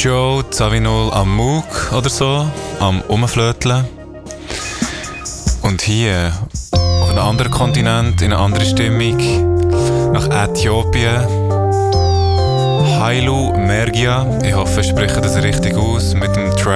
Joe Zawinul am Moog oder so, am Umflöteln. Und hier, auf einem anderen Kontinent, in einer anderen Stimmung, nach Äthiopien, Hailu Mergia, ich hoffe, ich spreche das richtig aus, mit dem Track